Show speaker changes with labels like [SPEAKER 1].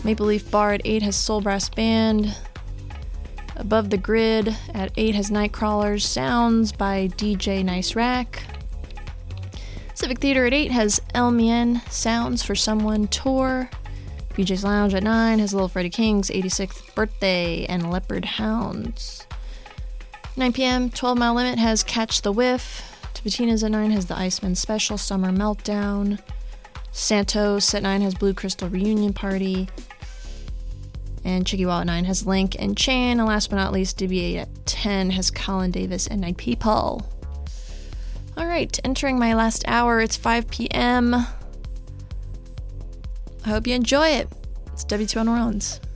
[SPEAKER 1] Maple Leaf Bar at 8 has Soul Brass Band. Above the Grid at 8 has Nightcrawlers Sounds by DJ Nice Rack. Civic Theater at 8 has El Mien Sounds for Someone Tour. BJ's Lounge at 9 has Little Freddie King's 86th birthday and Leopard Hounds. 9 p.m., 12 Mile Limit has Catch the Whiff. Tabitina's at 9 has The Iceman Special Summer Meltdown. Santos at 9 has Blue Crystal Reunion Party. And Chickasaw at 9 has Link and Chan. And last but not least, DB8 at 10 has Colin Davis and Night People. Alright, entering my last hour, it's 5 p.m. I hope you enjoy it. It's W2 on New Orleans.